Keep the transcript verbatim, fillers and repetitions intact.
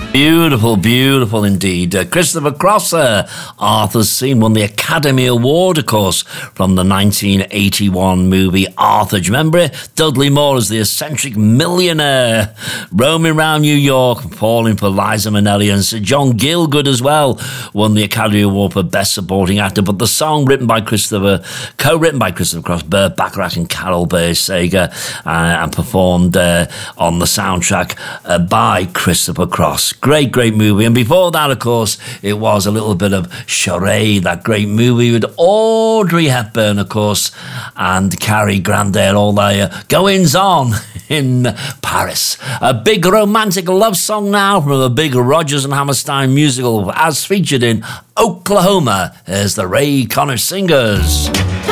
Beautiful, beautiful indeed. Uh, Christopher Cross, uh, Arthur's Scene, won the Academy Award, of course, from the nineteen eighty-one movie Arthur. Do you remember it? Dudley Moore as the eccentric millionaire roaming around New York, falling for Liza Minnelli. And Sir John Gielgud as well won the Academy Award for Best Supporting Actor. But the song written by Christopher, co-written by Christopher Cross, Burt Bacharach and Carol Bayer-Sager, uh, and performed uh, on the soundtrack uh, by Christopher Cross. Great, great movie. And before that, of course, it was a little bit of Charade, that great movie with Audrey Hepburn, of course, and Cary Grant there, all their goings on in Paris. A big romantic love song now from a big Rodgers and Hammerstein musical, as featured in Oklahoma, as the Ray Conniff Singers.